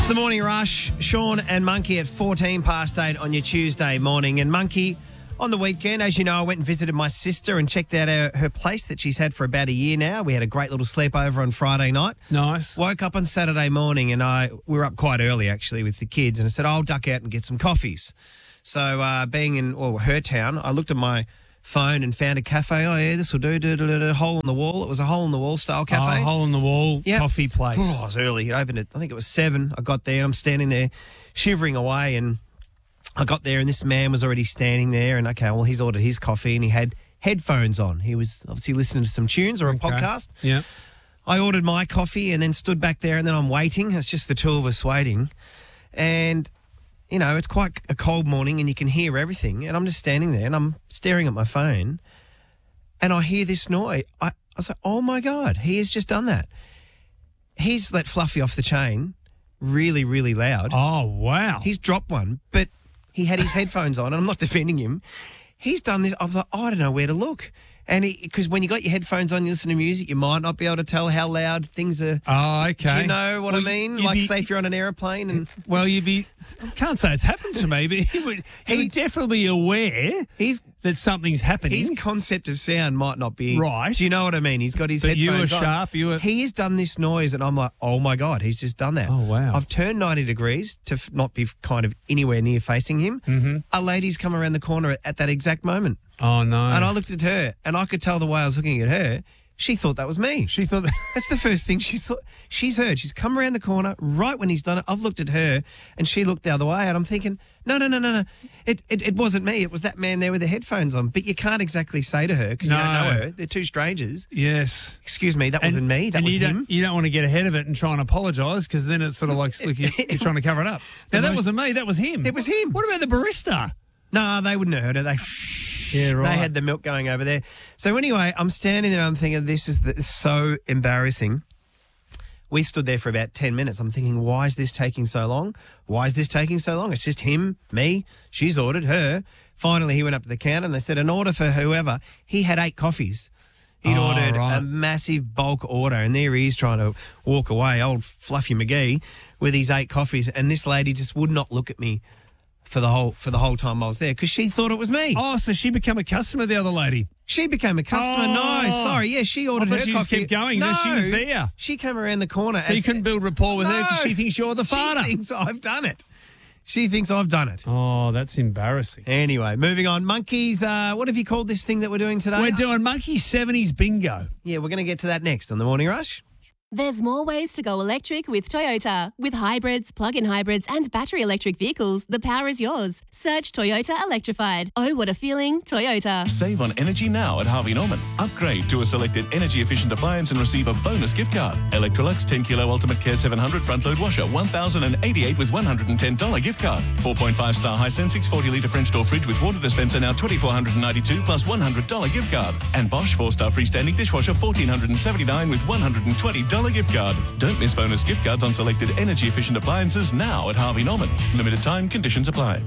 The Morning Rush, Sean and Monkey at 14 past 8 on your Tuesday morning. And Monkey, on the weekend, as you know, I went and visited my sister and checked out her place that she's had for about a year now. We had a great little sleepover on Friday night. Nice. Woke up on Saturday morning and we were up quite early actually with the kids, and I said, I'll duck out and get some coffees. So being in her town, I looked at my phone and found a cafe. Oh, yeah, this will do. Hole in the wall. It was a hole in the wall style cafe. Hole in the wall coffee place. Oh, I was early. It opened at, I think it was 7. I got there and I'm standing there shivering away, and I got there and this man was already standing there, and okay, well, he's ordered his coffee and he had headphones on. He was obviously listening to some tunes or a podcast. Yeah. I ordered my coffee and then stood back there, and then I'm waiting. It's just the two of us waiting. And you know, it's quite a cold morning and you can hear everything. And I'm just standing there and I'm staring at my phone and I hear this noise. I was like, oh, my God, he has just done that. He's let Fluffy off the chain really, really loud. Oh, wow. He's dropped one, but he had his headphones on, and I'm not defending him. He's done this. I was like, oh, I don't know where to look. And because when you got your headphones on, you listen to music, you might not be able to tell how loud things are. Oh, okay. Do you know what I mean? Like, say if you're on an aeroplane and. Well, I can't say it's happened to me, but he would definitely be aware that something's happening. His concept of sound might not be. Right. Do you know what I mean? He's got his but headphones you were sharp. He has done this noise, and I'm like, oh, my God, he's just done that. Oh, wow. I've turned 90 degrees to not be kind of anywhere near facing him. Mm-hmm. A lady's come around the corner at that exact moment. Oh, no. And I looked at her, and I could tell the way I was looking at her, she thought that was me. She thought that's the first thing she's heard. She's come around the corner right when he's done it. I've looked at her, and she looked the other way, and I'm thinking, no. It wasn't me. It was that man there with the headphones on. But you can't exactly say to her because you don't know her. They're two strangers. Yes. Excuse me, that wasn't me. That was him. You don't want to get ahead of it and try and apologise, because then it's sort of like you're trying to cover it up. Now, that wasn't me. That was him. It was him. What about the barista? No, they wouldn't have heard her. Yeah, right. They had the milk going over there. So anyway, I'm standing there and I'm thinking, this is so embarrassing. We stood there for about 10 minutes. I'm thinking, why is this taking so long? Why is this taking so long? It's just him, me, she's ordered, her. Finally, he went up to the counter and they said, an order for whoever. He had 8 coffees. He'd ordered a massive bulk order, and there he is trying to walk away, old Fluffy McGee, with his 8 coffees. And this lady just would not look at me for the whole time I was there, because she thought it was me. Oh, so she became a customer, the other lady? She became a customer. Oh. No, sorry. Yeah, she ordered her coffee. She just kept going. No, she was there. She came around the corner. So you couldn't build rapport with her because she thinks you're the farter. She thinks I've done it. She thinks I've done it. Oh, that's embarrassing. Anyway, moving on. Monkeys, what have you called this thing that we're doing today? We're doing Monkey 70s Bingo. Yeah, we're going to get to that next on The Morning Rush. There's more ways to go electric with Toyota. With hybrids, plug-in hybrids and battery electric vehicles, the power is yours. Search Toyota Electrified. Oh, what a feeling, Toyota. Save on energy now at Harvey Norman. Upgrade to a selected energy-efficient appliance and receive a bonus gift card. Electrolux 10 Kilo Ultimate Care 700 front-load washer, $1,088 with $110 gift card. 4.5-star Hisense 40-litre French door fridge with water dispenser now $2,492 plus $100 gift card. And Bosch 4-star freestanding dishwasher $1,479 with $120 gift card. Don't miss bonus gift cards on selected energy-efficient appliances now at Harvey Norman. Limited time, conditions apply.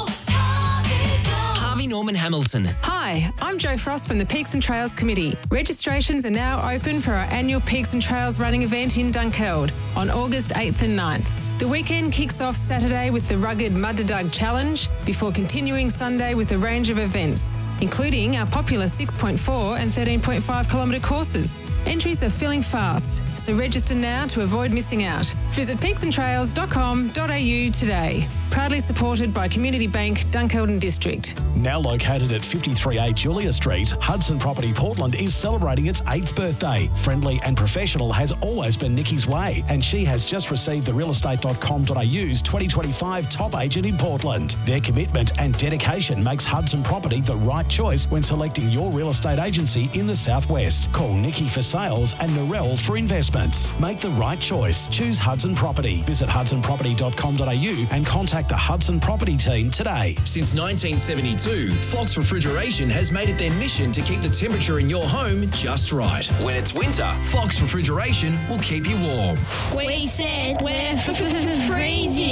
Harvey Norman Hamilton. Hi, I'm Jo Frost from the Peaks and Trails Committee. Registrations are now open for our annual Peaks and Trails running event in Dunkeld on August 8th and 9th. The weekend kicks off Saturday with the rugged Mud to Dug Challenge before continuing Sunday with a range of events, including our popular 6.4 and 13.5 kilometre courses. Entries are filling fast, so register now to avoid missing out. Visit peaksandtrails.com.au today. Proudly supported by Community Bank, Dunkelden District. Now located at 53A Julia Street, Hudson Property Portland is celebrating its 8th birthday. Friendly and professional has always been Nikki's way, and she has just received the realestate.com.au's 2025 top agent in Portland. Their commitment and dedication makes Hudson Property the right choice when selecting your real estate agency in the Southwest. Call Nikki for sales and Narelle for investments. Make the right choice. Choose Hudson Property. Visit hudsonproperty.com.au and contact the Hudson Property team today. Since 1972, Fox Refrigeration has made it their mission to keep the temperature in your home just right. When it's winter, Fox Refrigeration will keep you warm. We said we're freezing.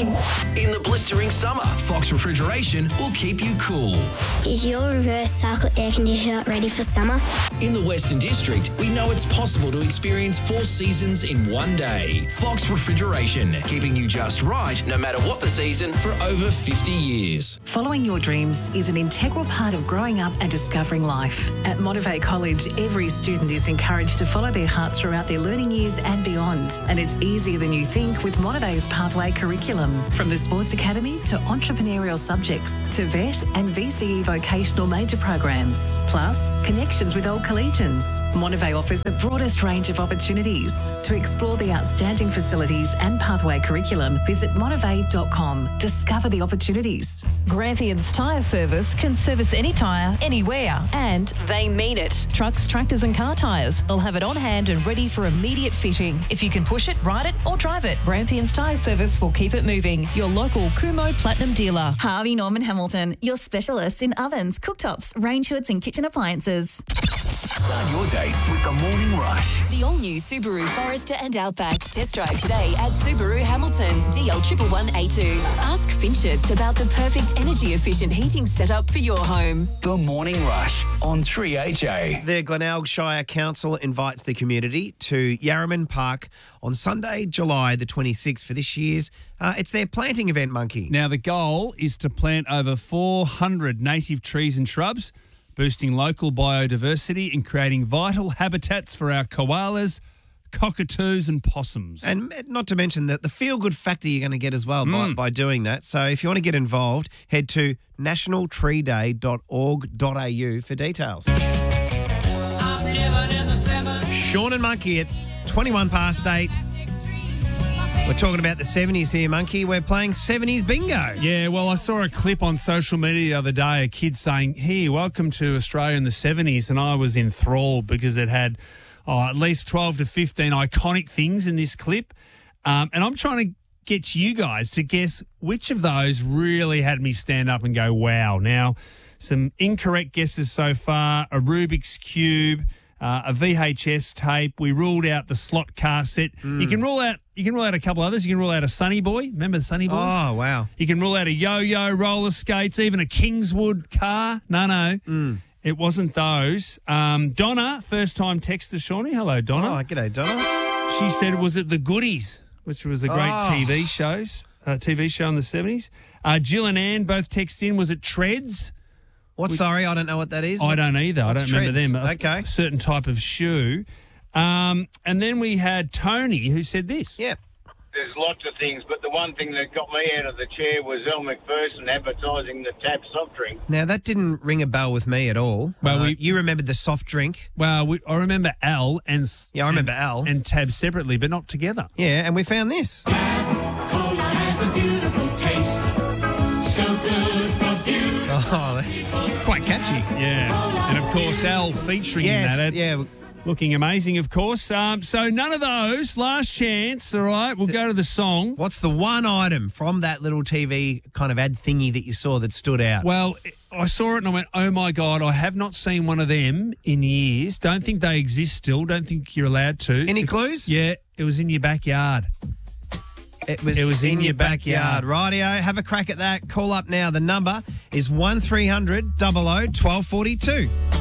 in. In the blistering summer, Fox Refrigeration will keep you cool. Is your reverse cycle air conditioner ready for summer? In the Western District, we know it's possible to experience 4 seasons in one day. Fox Refrigeration, keeping you just right no matter what the season for over 50 years. Following your dreams is an integral part of growing up and discovering life. At Motivate College, every student is encouraged to follow their heart throughout their learning years and beyond. And it's easier than you think with Motivate's pathway curriculum. From the sports academy to entrepreneurial subjects to VET and VCE vocational major programs. Plus, connections with old collegians. Motivate offers the broadest range of opportunities. To explore the outstanding facilities and pathway curriculum, visit motivate.com. Discover the opportunities. Grampians Tyre Service can service any tyre, anywhere, and they mean it. Trucks, tractors and car tyres. They'll have it on hand and ready for immediate fitting. If you can push it, ride it or drive it, Grampians Tyre Service will keep it moving. Your local Kumo Platinum dealer. Harvey Norman Hamilton, your specialist in ovens, cooktops, range hoods and kitchen appliances. Start your day with the Morning Rush. The all-new Subaru Forester and Outback. Test drive today at Subaru Hamilton, DL111A2. Ask Finchets about the perfect energy-efficient heating setup for your home. The Morning Rush on 3HA. The Glenelg Shire Council invites the community to Yarraman Park on Sunday, July the 26th for this year's. It's their planting event, Monkey. Now, the goal is to plant over 400 native trees and shrubs, boosting local biodiversity and creating vital habitats for our koalas, cockatoos and possums. And not to mention that the feel-good factor you're going to get as well by doing that. So if you want to get involved, head to nationaltreeday.org.au for details. Sean and Monkey at 21 past 8. We're talking about the 70s here, Monkey. We're playing 70s bingo. Yeah, well, I saw a clip on social media the other day, a kid saying, "Here, welcome to Australia in the 70s," and I was enthralled because it had at least 12 to 15 iconic things in this clip. And I'm trying to get you guys to guess which of those really had me stand up and go, wow. Now, some incorrect guesses so far, a Rubik's Cube, a VHS tape. We ruled out the slot car set. You can rule out a couple others. You can rule out a Sunny Boy. Remember the Sunny Boys? Oh, wow. You can rule out a yo-yo, roller skates, even a Kingswood car. No. It wasn't those. Donna, first-time texter, Shawnee. Hello, Donna. Oh, g'day, Donna. She said, was it The Goodies, which was a great TV show in the 70s. Jill and Ann both texted in. Was it Treads? Sorry, I don't know what that is. I don't either. I don't remember them. Okay. A certain type of shoe. And then we had Tony who said this. Yeah. There's lots of things, but the one thing that got me out of the chair was Elle Macpherson advertising the Tab soft drink. Now, that didn't ring a bell with me at all. Well, you remembered the soft drink. Well, I remember Elle and... Yeah, I remember Elle. And Tab separately, but not together. Yeah, and we found this. Tab Cola has a beautiful taste. So good for you. Oh, that's quite catchy. Yeah. And, of course, Elle featuring in that ad. Yeah. Looking amazing, of course. So none of those. Last chance. All right, we'll go to the song. What's the one item from that little TV kind of ad thingy that you saw that stood out? Well, I saw it and I went, oh, my God, I have not seen one of them in years. Don't think they exist still. Don't think you're allowed to. Any clues? Yeah, it was in your backyard. It was in your backyard. Rightio, have a crack at that. Call up now. The number is 1300 00 1242.